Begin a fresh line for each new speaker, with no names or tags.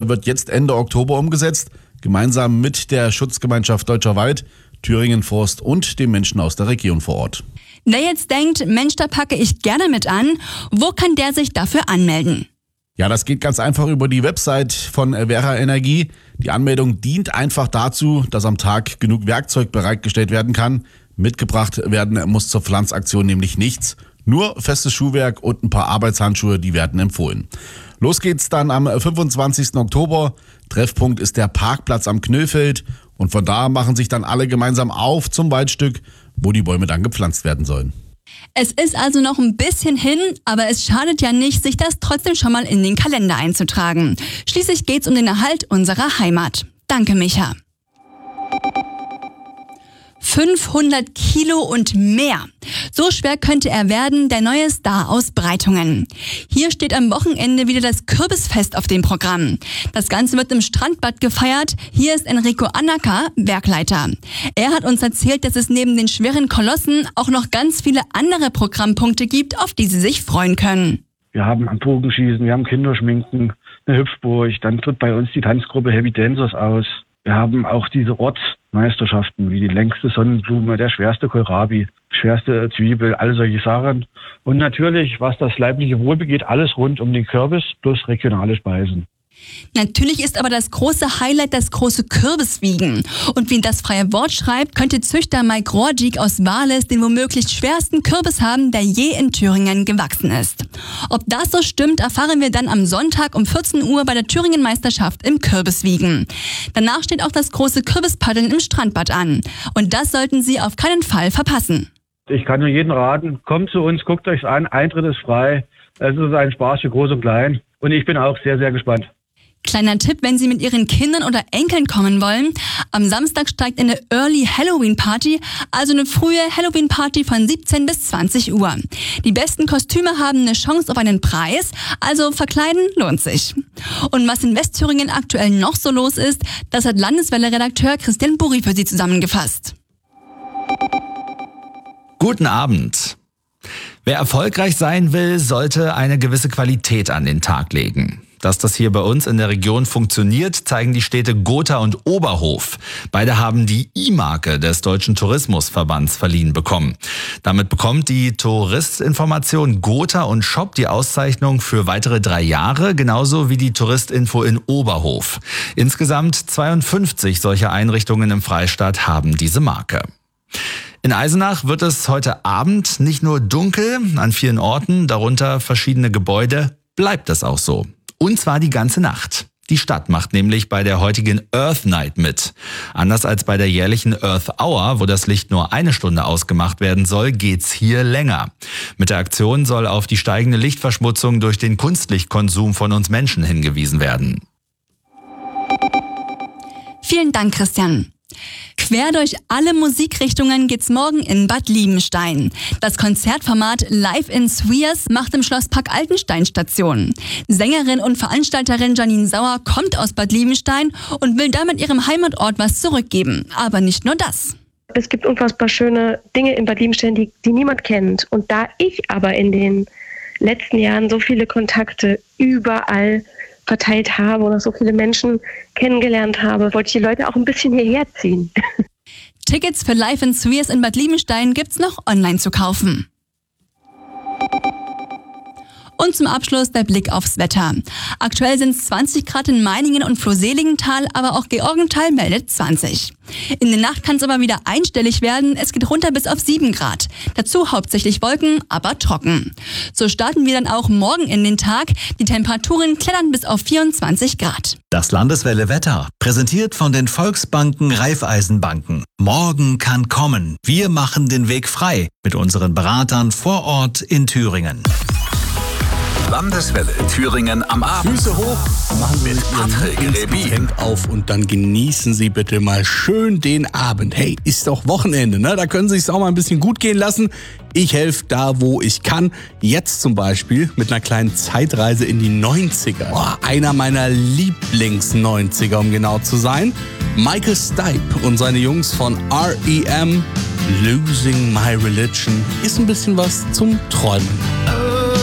wird jetzt Ende Oktober umgesetzt, gemeinsam mit der Schutzgemeinschaft Deutscher Wald, Thüringen Forst und den Menschen aus der Region vor Ort.
Wer jetzt denkt, Mensch, da packe ich gerne mit an, wo kann der sich dafür anmelden?
Ja, das geht ganz einfach über die Website von Vera Energie. Die Anmeldung dient einfach dazu, dass am Tag genug Werkzeug bereitgestellt werden kann. Mitgebracht werden muss zur Pflanzaktion nämlich nichts. Nur festes Schuhwerk und ein paar Arbeitshandschuhe, die werden empfohlen. Los geht's dann am 25. Oktober. Treffpunkt ist der Parkplatz am Knöllfeld. Und von da machen sich dann alle gemeinsam auf zum Waldstück, wo die Bäume dann gepflanzt werden sollen.
Es ist also noch ein bisschen hin, aber es schadet ja nicht, sich das trotzdem schon mal in den Kalender einzutragen. Schließlich geht's um den Erhalt unserer Heimat. Danke, Micha. 500 Kilo und mehr. So schwer könnte er werden, der neue Star aus Breitungen. Hier steht am Wochenende wieder das Kürbisfest auf dem Programm. Das Ganze wird im Strandbad gefeiert. Hier ist Enrico Annacker, Werkleiter. Er hat uns erzählt, dass es neben den schweren Kolossen auch noch ganz viele andere Programmpunkte gibt, auf die sie sich freuen können.
Wir haben am Bogenschießen, wir haben Kinderschminken, eine Hüpfburg, dann tritt bei uns die Tanzgruppe Heavy Dancers aus. Wir haben auch diese Ortsmeisterschaften wie die längste Sonnenblume, der schwerste Kohlrabi, schwerste Zwiebel, all solche Sachen. Und natürlich, was das leibliche Wohl begeht, alles rund um den Kürbis plus regionale Speisen.
Natürlich ist aber das große Highlight das große Kürbiswiegen. Und wie das freie Wort schreibt, könnte Züchter Mike Rohrdiek aus Wales den womöglich schwersten Kürbis haben, der je in Thüringen gewachsen ist. Ob das so stimmt, erfahren wir dann am Sonntag um 14 Uhr bei der Thüringen-Meisterschaft im Kürbiswiegen. Danach steht auch das große Kürbispaddeln im Strandbad an. Und das sollten Sie auf keinen Fall verpassen.
Ich kann nur jedem raten, kommt zu uns, guckt euch's an, Eintritt ist frei. Es ist ein Spaß für Groß und Klein. Und ich bin auch sehr, sehr gespannt.
Kleiner Tipp, wenn Sie mit Ihren Kindern oder Enkeln kommen wollen. Am Samstag steigt eine Early Halloween Party, also eine frühe Halloween Party von 17 bis 20 Uhr. Die besten Kostüme haben eine Chance auf einen Preis, also verkleiden lohnt sich. Und was in Westthüringen aktuell noch so los ist, das hat Landeswelle-Redakteur Christian Burri für Sie zusammengefasst.
Guten Abend. Wer erfolgreich sein will, sollte eine gewisse Qualität an den Tag legen. Dass das hier bei uns in der Region funktioniert, zeigen die Städte Gotha und Oberhof. Beide haben die I-Marke des Deutschen Tourismusverbands verliehen bekommen. Damit bekommt die Touristinformation Gotha und Shop die Auszeichnung für weitere 3 Jahre, genauso wie die Touristinfo in Oberhof. Insgesamt 52 solcher Einrichtungen im Freistaat haben diese Marke. In Eisenach wird es heute Abend nicht nur dunkel, an vielen Orten, darunter verschiedene Gebäude, bleibt es auch so. Und zwar die ganze Nacht. Die Stadt macht nämlich bei der heutigen Earth Night mit. Anders als bei der jährlichen Earth Hour, wo das Licht nur 1 Stunde ausgemacht werden soll, geht's hier länger. Mit der Aktion soll auf die steigende Lichtverschmutzung durch den Kunstlichtkonsum von uns Menschen hingewiesen werden.
Vielen Dank, Christian. Quer durch alle Musikrichtungen geht's morgen in Bad Liebenstein. Das Konzertformat Live in Swiers macht im Schlosspark Altenstein Station. Sängerin und Veranstalterin Janine Sauer kommt aus Bad Liebenstein und will damit ihrem Heimatort was zurückgeben. Aber nicht nur das.
Es gibt unfassbar schöne Dinge in Bad Liebenstein, die niemand kennt. Und da ich aber in den letzten Jahren so viele Kontakte überall verteilt habe und auch so viele Menschen kennengelernt habe, wollte ich die Leute auch ein bisschen hierher ziehen.
Tickets für Live in Swiers in Bad Liebenstein gibt's noch online zu kaufen. Und zum Abschluss der Blick aufs Wetter. Aktuell sind es 20 Grad in Meiningen und Flohseligenthal, aber auch Georgenthal meldet 20. In der Nacht kann es aber wieder einstellig werden. Es geht runter bis auf 7 Grad. Dazu hauptsächlich Wolken, aber trocken. So starten wir dann auch morgen in den Tag. Die Temperaturen klettern bis auf 24 Grad.
Das Landeswelle Wetter, präsentiert von den Volksbanken Raiffeisenbanken. Morgen kann kommen. Wir machen den Weg frei mit unseren Beratern vor Ort in Thüringen.
Landeswelle Thüringen am Abend.
Füße hoch, machen Sie
mit Patrick Rebi.
Hemd auf und dann genießen Sie bitte mal schön den Abend. Hey, ist doch Wochenende, ne? Da können Sie es auch mal ein bisschen gut gehen lassen. Ich helfe da, wo ich kann. Jetzt zum Beispiel mit einer kleinen Zeitreise in die 90er. Boah, einer meiner Lieblings-90er, um genau zu sein. Michael Stipe und seine Jungs von R.E.M. Losing My Religion ist ein bisschen was zum Träumen.